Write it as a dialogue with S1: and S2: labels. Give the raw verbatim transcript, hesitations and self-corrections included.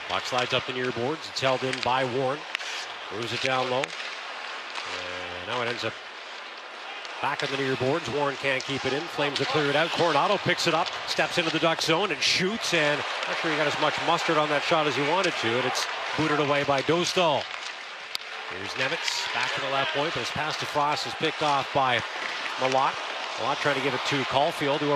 S1: Puck slides up the near boards. It's held in by Warren. Moves it down low. And now it ends up back on the near boards. Warren can't keep it in. Flames will clear it out. Coronado picks it up, steps into the Duck zone and shoots. And not sure he got as much mustard on that shot as he wanted to. And it's booted away by Dostal. Here's Nemitz back to the left point, but his pass to Frost is picked off by Malott. Malott trying to give it to Caulfield, who